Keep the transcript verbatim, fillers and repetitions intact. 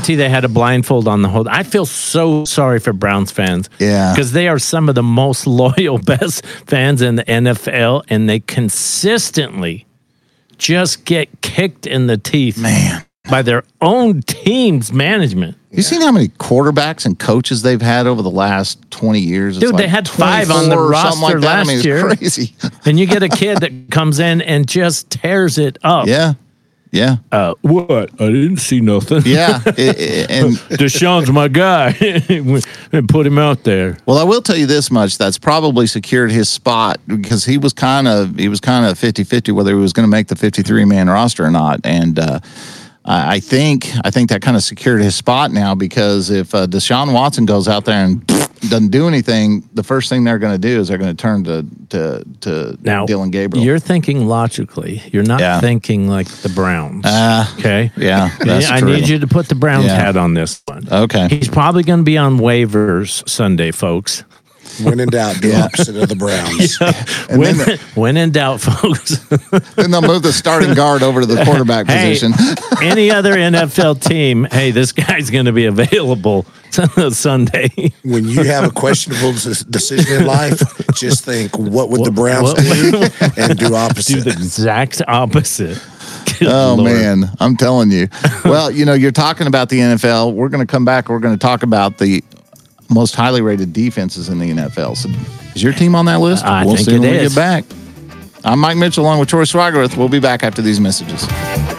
guarantee they had a blindfold on the whole. I feel so sorry for Browns fans. Yeah. Because they are some of the most loyal, best fans in the N F L, and they consistently just get kicked in the teeth. Man. By their own team's management. You seen how many quarterbacks and coaches they've had over the last twenty years? It's Dude, like they had five on the roster like that. last I mean, it's year. Crazy. And you get a kid that comes in and just tears it up. Yeah. Yeah. Uh, what? I didn't see nothing. Yeah. It, it, and Deshaun's my guy. And put him out there. well, I will tell you this much. That's probably secured his spot because he was kind of he was kind of fifty-fifty whether he was going to make the fifty-three man roster or not. And uh I think I think that kind of secured his spot now because if uh, Deshaun Watson goes out there and doesn't do anything, the first thing they're going to do is they're going to turn to to to Now, Dylan Gabriel. You're thinking logically. You're not Yeah. thinking like the Browns. Uh, okay? yeah, that's I true. need you to put the Browns Yeah. hat on this one. Okay. He's probably going to be on waivers Sunday, folks. When in doubt, do opposite of the Browns. And When, then, when in doubt, folks. then they'll move the starting guard over to the quarterback Hey, position. any other N F L team, hey, this guy's going to be available Sunday. When you have a questionable des- decision in life, just think, what would the What- Browns what- do? And do Do opposite. the exact opposite. Good Oh, Lord. man. I'm telling you. Well, you know, you're talking about the N F L. We're going to come back. We're going to talk about the most highly rated defenses in the N F L. So is your team on that list? I we'll think see it when we is. get back. I'm Mike Mitchell along with Troy Swaggerth. We'll be back after these messages.